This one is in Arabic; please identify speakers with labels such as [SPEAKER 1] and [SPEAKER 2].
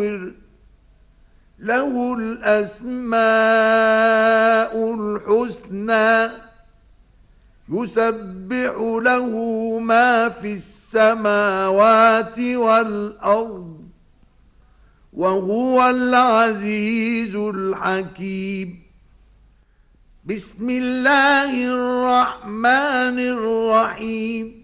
[SPEAKER 1] فاصطبر له الأسماء الحسنى يسبح له ما في السماوات والأرض وهو العزيز الحكيم. بسم الله الرحمن الرحيم.